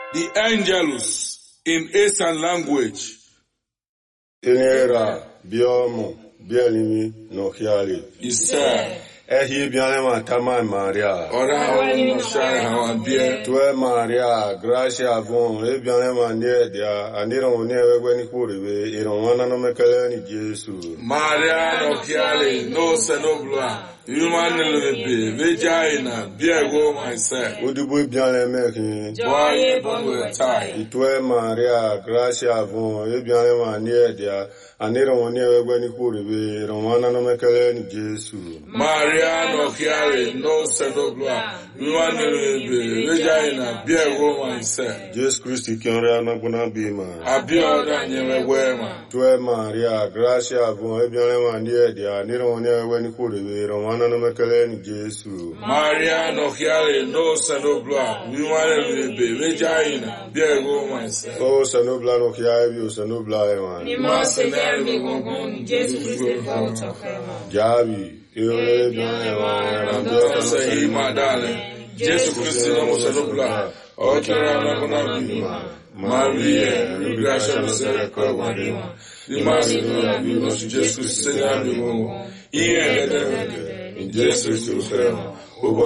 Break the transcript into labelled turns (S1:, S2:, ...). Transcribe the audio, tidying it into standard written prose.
S1: The Angelus in Eastern language.
S2: Inera, Biomo, Bielimi, Nokiali.
S1: Isa.
S2: Ehi Bianema Tama Maria.
S1: Ora no shine how bia.
S2: Tue Maria, Gracia Von, Ebianema Nedia, Aniro Never when he could be, Iron no Mecalani Jesu.
S1: Maria no Kiali, no Senobla. Human be vagina, beer go myself.
S2: Would you be Bianema?
S1: Boy, but tie.
S2: Tue Maria, Gracia Von, Ebianema Nedia, Aniro Never when he could be, Romana no Mecalani Jesu.
S1: Maria no Kiali, no Senobla. Human be vagina, beer go myself.
S2: Jesus Christ, Kiana Guna Bima.
S1: Abioda never wear man.
S2: Tue Maria, Gracia Von, Ebianema Nedia, Niro Never when he could be, Romana. Jesu.
S1: Maria no Kiali, no Senobla, human be vagina, beer go myself.
S2: Oh, Senobla no Kiavi, Senobla,
S3: Ni must never be gone, Jesus Christ, out of heaven.
S2: Javi,
S1: you say, my darling, Jesus Christ, no Senobla, or Terra Maria, you gracia no se recuerda. You must be Jesus Christ, in Jesus' name.